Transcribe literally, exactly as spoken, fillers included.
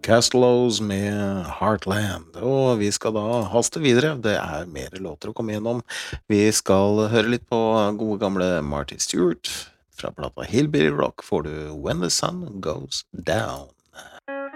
Castellos med Heartland, og vi skal da haste videre. Det er mer låter å komme gjennom. Vi skal høre litt på gode gamle Marty Stewart. Fra plata Hillbilly Rock får du When the Sun Goes Down.